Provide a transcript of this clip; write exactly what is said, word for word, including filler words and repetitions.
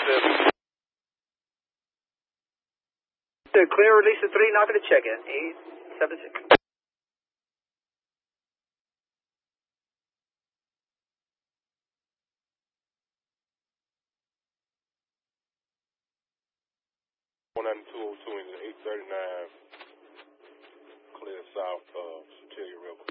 Clear, release of three, not going to check in. eight seven six. one ninety-two oh two into eight thirty-nine, clear south of Cecilia River.